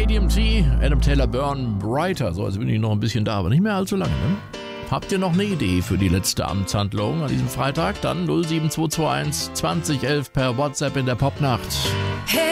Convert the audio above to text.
ADMT, Adam Taylor Burn, Brighter. So, also bin ich noch ein bisschen da, aber nicht mehr allzu lange, ne? Habt ihr noch eine Idee für die letzte Amtshandlung an diesem Freitag? Dann 07221 2011 per WhatsApp in der Popnacht. Hey.